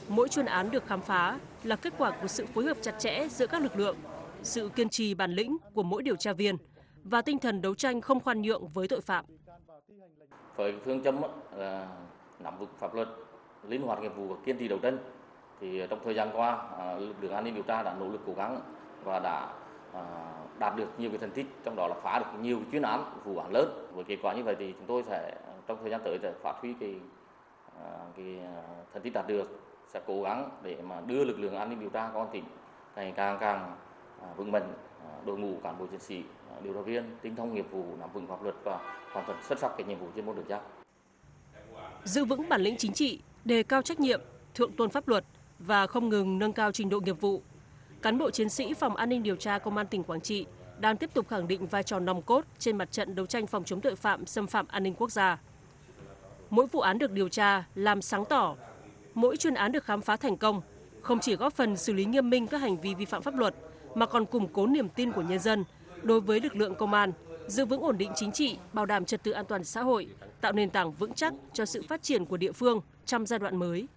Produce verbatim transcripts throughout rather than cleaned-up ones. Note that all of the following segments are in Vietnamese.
Mỗi chuyên án được khám phá là kết quả của sự phối hợp chặt chẽ giữa các lực lượng, sự kiên trì bản lĩnh của mỗi điều tra viên và tinh thần đấu tranh không khoan nhượng với tội phạm. Với phương châm là nắm vững pháp luật, linh hoạt nghiệp vụ và kiên trì đấu tranh, thì trong thời gian qua, lực lượng an ninh điều tra đã nỗ lực cố gắng và đã đạt được nhiều cái thành tích, trong đó là phá được nhiều chuyên án, vụ án lớn. Với kết quả như vậy thì chúng tôi sẽ trong thời gian tới sẽ phát huy cái cái thành tích đạt được, sẽ cố gắng để mà đưa lực lượng an ninh điều tra công an tỉnh ngày càng càng vững mạnh, đội ngũ cán bộ chiến sĩ, điều tra viên tinh thông nghiệp vụ, nắm vững pháp luật và hoàn thành xuất sắc cái nhiệm vụ chuyên môn được giao. Giữ vững bản lĩnh chính trị, đề cao trách nhiệm, thượng tôn pháp luật và không ngừng nâng cao trình độ nghiệp vụ. Cán bộ chiến sĩ Phòng An ninh điều tra Công an tỉnh Quảng Trị đang tiếp tục khẳng định vai trò nòng cốt trên mặt trận đấu tranh phòng chống tội phạm xâm phạm an ninh quốc gia. Mỗi vụ án được điều tra, làm sáng tỏ, mỗi chuyên án được khám phá thành công, không chỉ góp phần xử lý nghiêm minh các hành vi vi phạm pháp luật, mà còn củng cố niềm tin của nhân dân đối với lực lượng công an, giữ vững ổn định chính trị, bảo đảm trật tự an toàn xã hội, tạo nền tảng vững chắc cho sự phát triển của địa phương trong giai đoạn mới.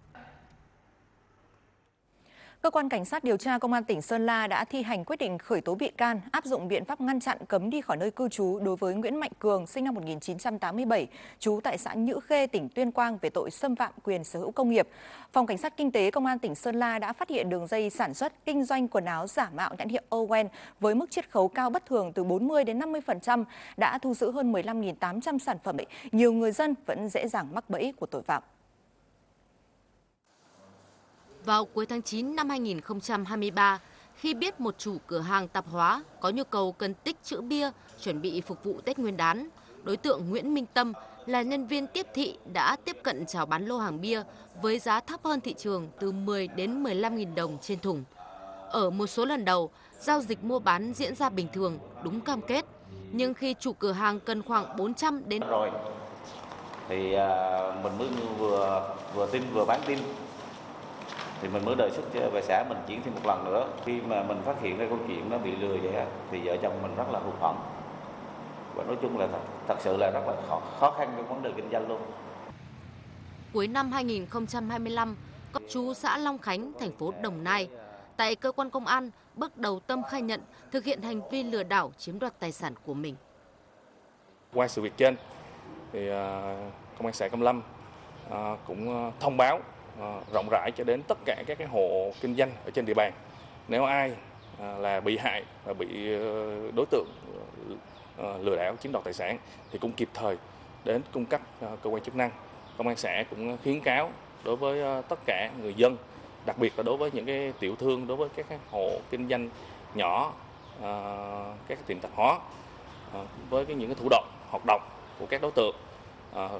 Cơ quan Cảnh sát điều tra Công an tỉnh Sơn La đã thi hành quyết định khởi tố bị can, áp dụng biện pháp ngăn chặn cấm đi khỏi nơi cư trú đối với Nguyễn Mạnh Cường, sinh năm một nghìn chín trăm tám mươi bảy, trú tại xã Nhữ Khê, tỉnh Tuyên Quang về tội xâm phạm quyền sở hữu công nghiệp. Phòng Cảnh sát Kinh tế Công an tỉnh Sơn La đã phát hiện đường dây sản xuất, kinh doanh quần áo giả mạo nhãn hiệu Owen với mức chiết khấu cao bất thường từ bốn mươi đến năm mươi phần trăm, đã thu giữ hơn mười lăm nghìn tám trăm sản phẩm. Nhiều người dân vẫn dễ dàng mắc bẫy của tội phạm. Vào cuối tháng chín năm hai nghìn không trăm hai mươi ba, khi biết một chủ cửa hàng tạp hóa có nhu cầu cần tích trữ bia chuẩn bị phục vụ Tết Nguyên đán, đối tượng Nguyễn Minh Tâm là nhân viên tiếp thị đã tiếp cận chào bán lô hàng bia với giá thấp hơn thị trường từ mười đến mười lăm nghìn đồng trên thùng. Ở một số lần đầu, giao dịch mua bán diễn ra bình thường, đúng cam kết. Nhưng khi chủ cửa hàng cần khoảng bốn trăm đến rồi thì mình mới vừa vừa tin vừa bán tin, thì mình mới đề xuất cho về xã mình chuyển thêm một lần nữa. Khi mà mình phát hiện ra câu chuyện nó bị lừa vậy thì vợ chồng mình rất là hụt hẫng, và nói chung là thật, thật sự là rất là khó, khó khăn trong vấn đề kinh doanh luôn. Cuối năm hai nghìn không trăm hai mươi lăm, cấp chú xã Long Khánh, thành phố Đồng Nai, tại cơ quan công an, bước đầu Tâm khai nhận thực hiện hành vi lừa đảo chiếm đoạt tài sản của mình. Qua sự việc trên, thì uh, công an xã Cam Lâm uh, cũng uh, thông báo uh, rộng rãi cho đến tất cả các cái hộ kinh doanh ở trên địa bàn. Nếu ai uh, là bị hại và bị uh, đối tượng uh, lừa đảo chiếm đoạt tài sản thì cũng kịp thời đến cung cấp uh, cơ quan chức năng. Công an xã cũng khuyến cáo đối với uh, tất cả người dân, đặc biệt là đối với những cái tiểu thương, đối với các cái hộ kinh doanh nhỏ, uh, các cái tiệm tạp hóa, uh, với cái những cái thủ đoạn hoạt động của các đối tượng uh,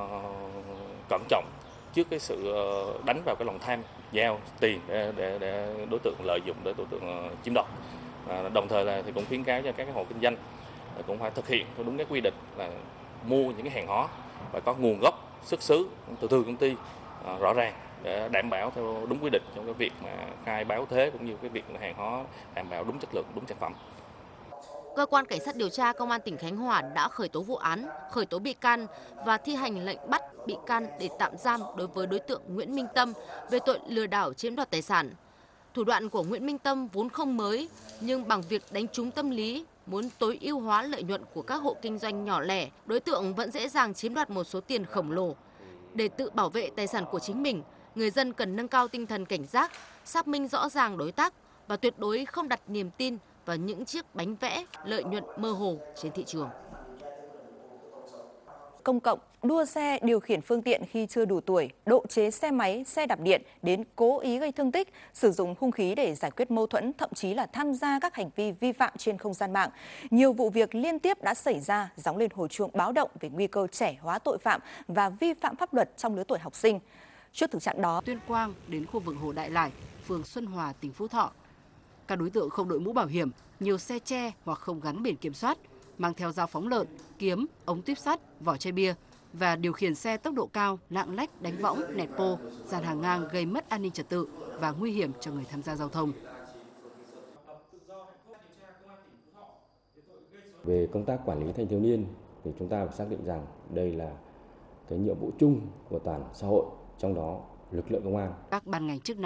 cẩn trọng trước cái sự đánh vào cái lòng tham, giao tiền để, để, để đối tượng lợi dụng để đối tượng uh, chiếm đoạt. Uh, đồng thời là thì cũng khuyến cáo cho các cái hộ kinh doanh uh, cũng phải thực hiện theo đúng cái quy định là mua những cái hàng hóa và có nguồn gốc xuất xứ từ từ công ty uh, rõ ràng, để đảm bảo theo đúng quy định trong cái việc mà khai báo thuế cũng như cái việc là hàng hóa đảm bảo đúng chất lượng, đúng sản phẩm. Cơ quan Cảnh sát điều tra Công an tỉnh Khánh Hòa đã khởi tố vụ án, khởi tố bị can và thi hành lệnh bắt bị can để tạm giam đối với đối tượng Nguyễn Minh Tâm về tội lừa đảo chiếm đoạt tài sản. Thủ đoạn của Nguyễn Minh Tâm vốn không mới, nhưng bằng việc đánh trúng tâm lý, muốn tối ưu hóa lợi nhuận của các hộ kinh doanh nhỏ lẻ, đối tượng vẫn dễ dàng chiếm đoạt một số tiền khổng lồ. Để tự bảo vệ tài sản của chính mình, người dân cần nâng cao tinh thần cảnh giác, xác minh rõ ràng đối tác và tuyệt đối không đặt niềm tin vào những chiếc bánh vẽ lợi nhuận mơ hồ trên thị trường. Công cộng, đua xe, điều khiển phương tiện khi chưa đủ tuổi, độ chế xe máy, xe đạp điện đến cố ý gây thương tích, sử dụng hung khí để giải quyết mâu thuẫn, thậm chí là tham gia các hành vi vi phạm trên không gian mạng. Nhiều vụ việc liên tiếp đã xảy ra, gióng lên hồi chuông báo động về nguy cơ trẻ hóa tội phạm và vi phạm pháp luật trong lứa tuổi học sinh. Trước thực trạng đó, Tuyên Quang đến khu vực Hồ Đại Lải, phường Xuân Hòa, tỉnh Phú Thọ, các đối tượng không đội mũ bảo hiểm, nhiều xe che hoặc không gắn biển kiểm soát, mang theo dao phóng lợn, kiếm, ống tuyếp sắt, vỏ chai bia và điều khiển xe tốc độ cao, lạng lách, đánh võng, nẹt bô, dàn hàng ngang gây mất an ninh trật tự và nguy hiểm cho người tham gia giao thông. Về công tác quản lý thanh thiếu niên thì chúng ta phải xác định rằng đây là cái nhiệm vụ chung của toàn xã hội, trong đó lực lượng công an. Các ban ngành chức năng